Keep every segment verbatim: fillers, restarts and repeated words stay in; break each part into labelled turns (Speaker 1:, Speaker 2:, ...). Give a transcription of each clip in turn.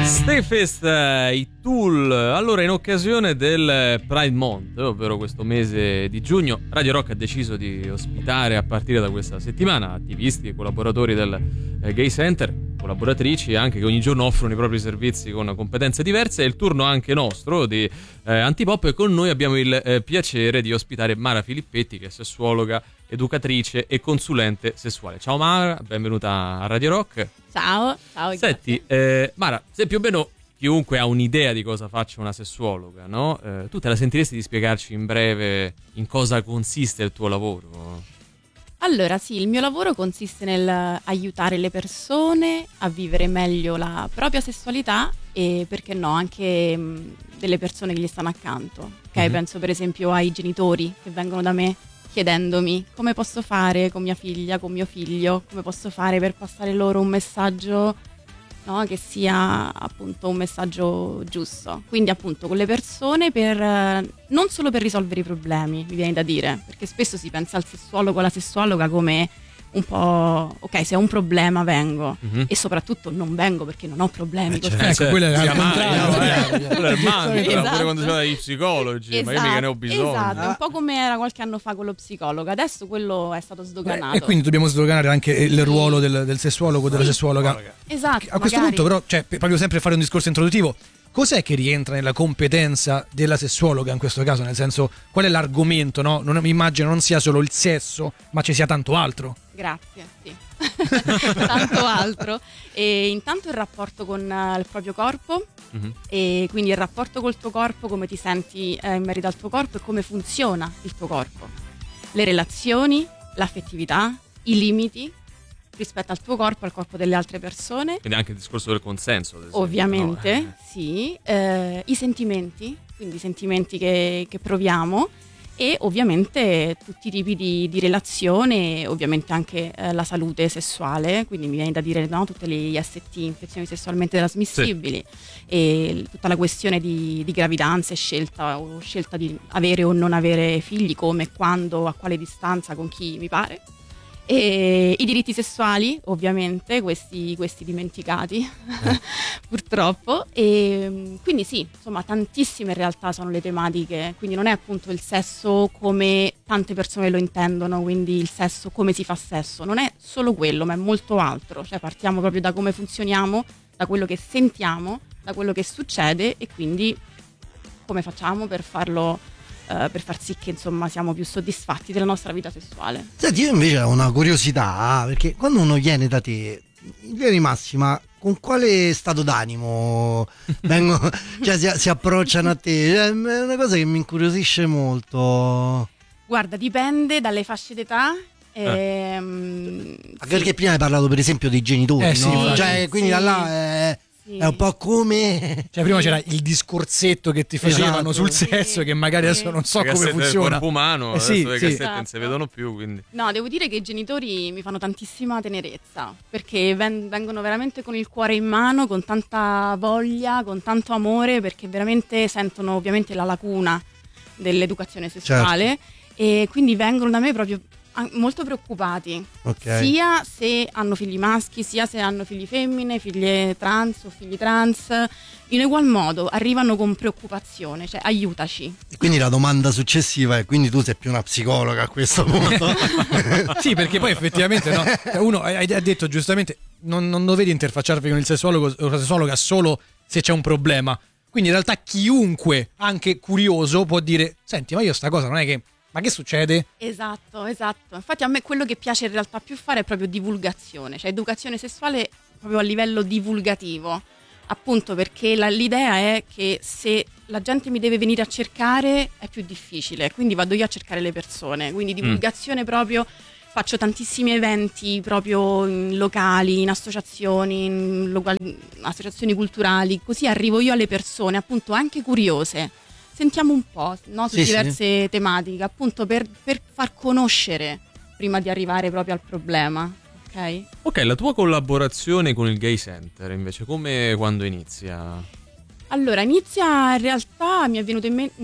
Speaker 1: Stayfest, i Tool. Allora, in occasione del Pride Month, ovvero questo mese di giugno, Radio Rock ha deciso di ospitare a partire da questa settimana attivisti e collaboratori del eh, Gay Center, collaboratrici anche che ogni giorno offrono i propri servizi con competenze diverse. È il turno anche nostro di eh, Antipop, e con noi abbiamo il eh, piacere di ospitare Mara Filippetti, che è sessuologa, educatrice e consulente sessuale. Ciao Mara, benvenuta a Radio Rock.
Speaker 2: Ciao, ciao.
Speaker 1: Senti, eh, Mara, se più o meno chiunque ha un'idea di cosa faccia una sessuologa, no? Eh, tu te la sentiresti di spiegarci in breve in cosa consiste il tuo lavoro?
Speaker 2: Allora sì, il mio lavoro consiste nel aiutare le persone a vivere meglio la propria sessualità e, perché no, anche mh, delle persone che gli stanno accanto. Ok, mm-hmm. Penso per esempio ai genitori che vengono da me chiedendomi come posso fare con mia figlia, con mio figlio, come posso fare per passare loro un messaggio, no, che sia appunto un messaggio giusto. Quindi appunto con le persone, per non solo per risolvere i problemi, mi viene da dire, perché spesso si pensa al sessuologo, alla sessuologa come un po' ok, se ho un problema vengo, mm-hmm. e soprattutto non vengo perché non ho problemi.
Speaker 3: Eh, certo. Ecco, quello è il contrario.
Speaker 1: Quello è il manco,
Speaker 2: esatto.
Speaker 1: Pure quando si va dagli psicologi,
Speaker 2: esatto.
Speaker 1: ma io mica ne ho bisogno.
Speaker 2: Esatto,
Speaker 3: ah.
Speaker 2: un po' come era qualche anno fa con lo psicologo, adesso quello è stato sdoganato.
Speaker 3: E quindi dobbiamo sdoganare anche il ruolo del, del sessuologo, della sessuologa.
Speaker 2: Esatto.
Speaker 3: A questo
Speaker 2: magari.
Speaker 3: punto però, cioè, proprio sempre fare un discorso introduttivo, cos'è che rientra nella competenza della sessuologa in questo caso? Nel senso, qual è l'argomento, no? Non, mi immagino non sia solo il sesso, ma ci sia tanto altro.
Speaker 2: Grazie, sì. Tanto altro. E intanto il rapporto con uh, il proprio corpo, mm-hmm. e quindi il rapporto col tuo corpo, come ti senti eh, in merito al tuo corpo e come funziona il tuo corpo. Le relazioni, l'affettività, i limiti rispetto al tuo corpo, al corpo delle altre persone.
Speaker 1: Quindi anche il discorso del consenso, ad esempio,
Speaker 2: ovviamente,
Speaker 1: no?
Speaker 2: sì. Eh, I sentimenti, quindi i sentimenti che, che proviamo, e ovviamente tutti i tipi di, di relazione, ovviamente anche eh, la salute sessuale, quindi mi viene da dire, no, tutte le I S T, infezioni sessualmente trasmissibili, sì. E tutta la questione di, di gravidanza e scelta, o scelta di avere o non avere figli, come, quando, a quale distanza, con chi mi pare. E i diritti sessuali, ovviamente, questi, questi dimenticati eh. purtroppo. E quindi sì, insomma, tantissime in realtà sono le tematiche. Quindi non è appunto il sesso come tante persone lo intendono, quindi il sesso come si fa sesso, non è solo quello, ma è molto altro. Cioè partiamo proprio da come funzioniamo, da quello che sentiamo, da quello che succede, e quindi come facciamo per farlo, Uh, per far sì che insomma siamo più soddisfatti della nostra vita sessuale.
Speaker 4: Senti, io invece ho una curiosità, perché quando uno viene da te, in linea di massima, con quale stato d'animo vengo, cioè si, si approcciano a te? Cioè, è una cosa che mi incuriosisce molto.
Speaker 2: Guarda, dipende dalle fasce d'età.
Speaker 4: Eh.
Speaker 2: Ehm,
Speaker 4: Anche sì. Perché prima hai parlato per esempio dei genitori,
Speaker 3: eh, sì,
Speaker 4: no? Cioè, quindi
Speaker 2: sì.
Speaker 4: da là è,
Speaker 2: sì.
Speaker 4: è un po' come,
Speaker 3: cioè prima c'era il discorsetto che ti facevano
Speaker 4: esatto.
Speaker 3: sul sesso, sì. Che magari adesso non so come funziona.
Speaker 1: Il corpo umano,
Speaker 3: eh,
Speaker 1: adesso
Speaker 3: sì,
Speaker 1: le
Speaker 3: sì.
Speaker 1: cassette
Speaker 2: esatto.
Speaker 1: non si vedono più, quindi.
Speaker 2: No, devo dire che i genitori mi fanno tantissima tenerezza, perché ven- vengono veramente con il cuore in mano, con tanta voglia, con tanto amore, perché veramente sentono ovviamente la lacuna dell'educazione sessuale, certo. E quindi vengono da me proprio molto preoccupati,
Speaker 4: okay.
Speaker 2: Sia se hanno figli maschi, sia se hanno figli femmine, figlie trans o figli trans, in ugual modo arrivano con preoccupazione, cioè aiutaci.
Speaker 4: E quindi la domanda successiva è: quindi tu sei più una psicologa a questo punto?
Speaker 3: Sì, perché poi effettivamente no, uno hai detto giustamente, non, non dovete interfacciarvi con il sessuologo o la sessuologa solo se c'è un problema, quindi in realtà chiunque, anche curioso, può dire: senti, ma io sta cosa non è che, ma che succede?
Speaker 2: Esatto, esatto. Infatti a me quello che piace in realtà più fare è proprio divulgazione, cioè educazione sessuale proprio a livello divulgativo, appunto perché la, l'idea è che se la gente mi deve venire a cercare è più difficile, quindi vado io a cercare le persone, quindi divulgazione mm. proprio. Faccio tantissimi eventi proprio in locali, in associazioni, in locali, associazioni culturali, così arrivo io alle persone appunto anche curiose. Sentiamo un po', no, su
Speaker 4: sì,
Speaker 2: diverse
Speaker 4: sì.
Speaker 2: tematiche, appunto per, per far conoscere prima di arrivare proprio al problema, ok?
Speaker 1: Ok, la tua collaborazione con il Gay Center invece, come, quando inizia?
Speaker 2: Allora, inizia in realtà, mi è venuto in mente,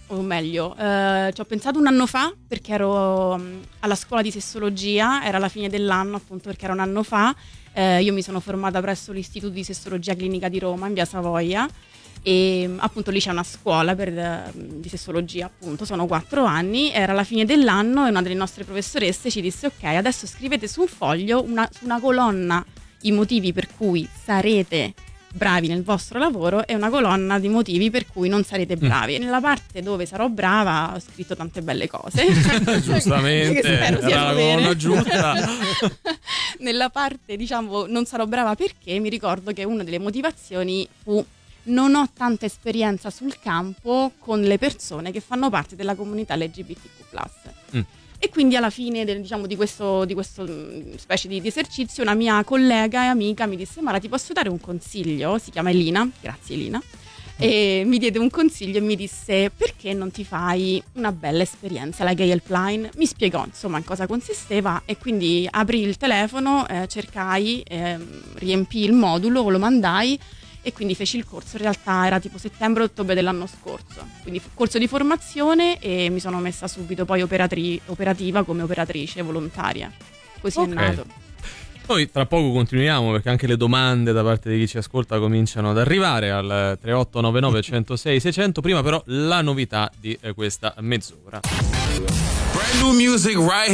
Speaker 2: o meglio, eh, ci ho pensato un anno fa perché ero mh, alla scuola di sessologia, era la fine dell'anno appunto perché era un anno fa, eh, io mi sono formata presso l'Istituto di Sessologia Clinica di Roma in via Savoia e appunto lì c'è una scuola per, di sessologia, appunto sono quattro anni, era la fine dell'anno e una delle nostre professoresse ci disse ok, adesso scrivete su un foglio, una, su una colonna, i motivi per cui sarete bravi nel vostro lavoro e una colonna di motivi per cui non sarete bravi. Mm. Nella parte dove sarò brava ho scritto tante belle cose.
Speaker 1: Giustamente,
Speaker 2: spero
Speaker 1: era la colonna giusta.
Speaker 2: Nella parte, diciamo, non sarò brava perché mi ricordo che una delle motivazioni fu non ho tanta esperienza sul campo con le persone che fanno parte della comunità L G B T Q plus. Mm. E quindi alla fine del, diciamo, di questo, di questo specie di, di esercizio una mia collega e amica mi disse Mara ti posso dare un consiglio? Si chiama Elina, grazie Elina. E mi diede un consiglio e mi disse perché non ti fai una bella esperienza alla Gay Helpline? Mi spiegò insomma in cosa consisteva e quindi aprì il telefono, eh, cercai, eh, riempii il modulo, lo mandai e quindi feci il corso, in realtà era tipo settembre-ottobre dell'anno scorso, quindi corso di formazione e mi sono messa subito poi operatri- operativa come operatrice volontaria, così okay. È nato.
Speaker 1: Noi tra poco continuiamo perché anche le domande da parte di chi ci ascolta cominciano ad arrivare al tre otto nove nove uno zero sei sei zero zero, prima però la novità di questa mezz'ora.
Speaker 5: Brand new music right